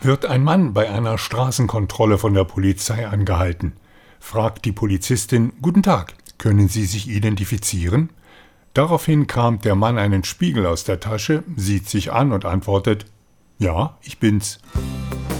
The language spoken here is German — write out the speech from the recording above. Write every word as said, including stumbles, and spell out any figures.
Wird ein Mann bei einer Straßenkontrolle von der Polizei angehalten, fragt die Polizistin: Guten Tag, können Sie sich identifizieren? Daraufhin kramt der Mann einen Spiegel aus der Tasche, sieht sich an und antwortet: Ja, ich bin's.